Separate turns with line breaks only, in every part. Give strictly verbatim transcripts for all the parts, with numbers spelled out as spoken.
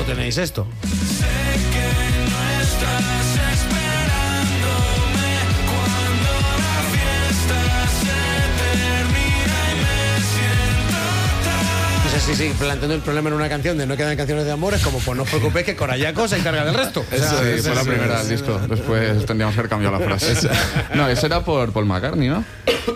tenéis esto. Sí, sí, planteando el problema en una canción de no quedan canciones de amor, es como, pues no os preocupéis que Corayako se encarga del resto.
O sea, sí,
es,
fue
es,
la
es,
primera
es,
del disco. Después tendríamos que haber cambiado la frase. No, eso era por Paul McCartney, ¿no?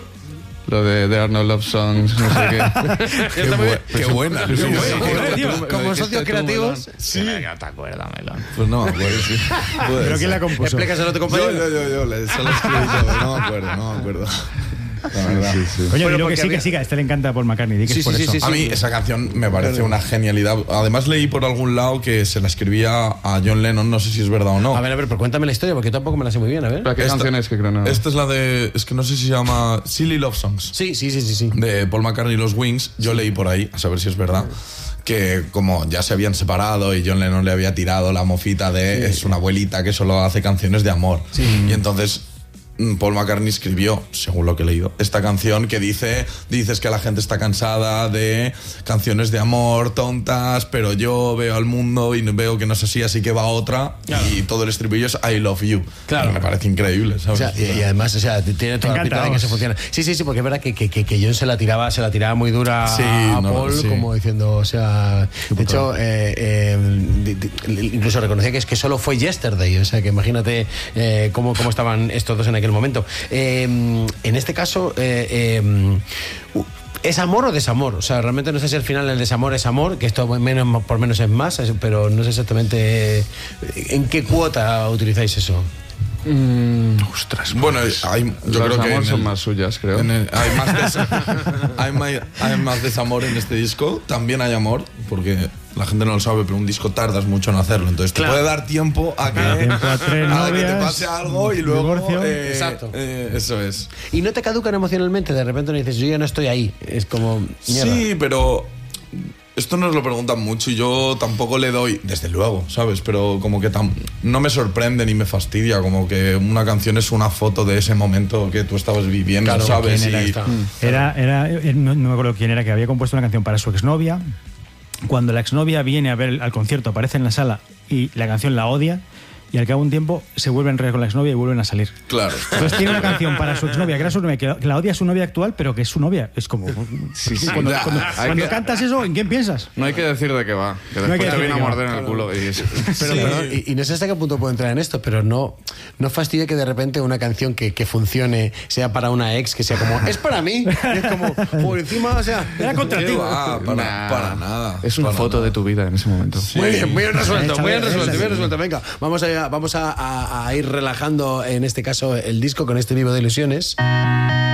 Lo de There Are No Love Songs, no sé qué.
Qué, bu qué buena.
Qué buena. Como socios creativos.
Sí. No te acuerdas, Melón.
Pues no me acuerdo, sí.
¿Pero quién la compuso?
Explícaselo a tu compañero.
Yo, yo, yo, yo. Solo escribí yo, no me acuerdo, no me acuerdo. La verdad. Sí, sí.
Oye,
bueno,
dilo que
sí,
había... que siga. A este le encanta Paul McCartney. Di que
sí,
es por
sí,
eso.
sí, sí,
a mí esa canción me parece claro. una genialidad. Además leí por algún lado que se la escribía a John Lennon. No sé si es verdad o no.
A ver, a ver, pero cuéntame la historia porque yo tampoco me la sé muy bien. A ver.
¿Pero qué
esta,
canción es que creo no?
Esta es la de... Es que no sé si se llama Silly Love Songs.
Sí, sí, sí, sí, sí.
De Paul McCartney y los Wings. Yo sí. leí por ahí, a saber si es verdad. Que como ya se habían separado y John Lennon le había tirado la mofita de sí. es una abuelita que solo hace canciones de amor.
Sí.
Y entonces... Paul McCartney escribió, según lo que he leído, esta canción que dice, dices que la gente está cansada de canciones de amor tontas, pero yo veo al mundo y veo que no es así, así que va otra, claro. y todo el estribillo es I love you.
Claro.
Y me parece increíble, ¿sabes?
O sea, y, y además, o sea, tiene toda la pinta de que se funciona. Sí, sí, sí, porque es verdad que, que, que, que John se la tiraba, se la tiraba muy dura
sí,
a
no,
Paul,
sí.
como diciendo, o sea, sí, de hecho, eh, eh, incluso reconocía que es que solo fue Yesterday, o sea, que imagínate eh, cómo, cómo estaban estos dos en aquel momento. Eh, en este caso, eh, eh, ¿es amor o desamor? O sea, realmente no sé si al final el desamor es amor, que esto menos por menos es más, pero no sé exactamente en qué cuota utilizáis eso.
Mm, ostras,
bueno, hay, yo
los
creo que
amor son
el,
más suyas, creo.
El, hay, más des, hay, más, hay más desamor en este disco. También hay amor, porque la gente no lo sabe, pero un disco tardas mucho en hacerlo. Entonces claro. te puede dar tiempo a que,
tiempo a, tres
a
novias,
que te pase algo y luego... Eh,
Exacto.
Eh, eso es.
Y no te caducan emocionalmente, de repente no dices, yo ya no estoy ahí. Es como... Mierda.
Sí, pero... Esto nos lo preguntan mucho y yo tampoco le doy, desde luego, ¿sabes? Pero como que tam no me sorprende ni me fastidia, como que una canción es una foto de ese momento que tú estabas viviendo,
claro,
¿sabes?
Era,
y,
era, era, no, no me acuerdo quién era, que había compuesto una canción para su exnovia. Cuando la exnovia viene a ver al concierto, aparece en la sala y la canción la odia, y al cabo de un tiempo se vuelven a enredar con la exnovia y vuelven a salir.
Claro.
Entonces tiene una canción para su exnovia, que era su novia, que la odia a su novia actual, pero que es su novia. Es como...
Sí, sí.
Cuando,
Ya,
cuando, cuando
que,
cantas eso, ¿en quién piensas?
No hay que decir de qué va, que
no
después te viene a morder
va.
en el culo. Y es,
pero,
sí.
pero, y, y no sé hasta qué punto puedo entrar en esto, pero no, no fastidia que de repente una canción que, que funcione sea para una ex, que sea como, es para mí. Y es como, por encima, o sea...
Era contra ti.
Ah, para, nah, para nada.
Es una foto
nada.
de tu vida en ese momento.
Sí. Muy bien, muy bien resuelto, muy bien resuelto,
sí.
bien resuelto. Venga, vamos a, vamos a, a, a ir relajando en este caso el disco con este Vivo de Ilusiones.